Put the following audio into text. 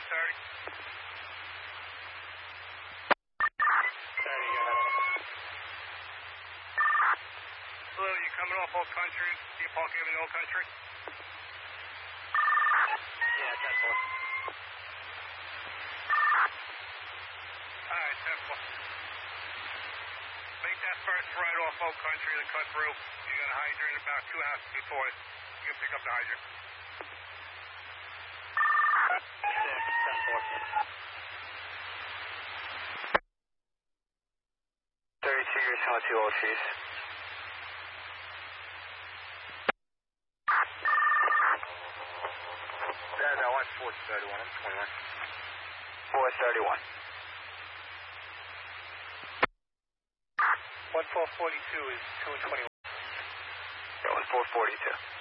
30, go ahead. Blue, you coming off Old Country? You parking in Old Country? Yeah, 10-4. Alright, 10-4. Make that first right off Old Country to cut through. You got a hydrant about 2 houses before it. You can pick up the hydrant. 10-4. 32 years, 22 old trees. That one's 431, I'm 21. 431. 1442 is 2 and 21. That was 442.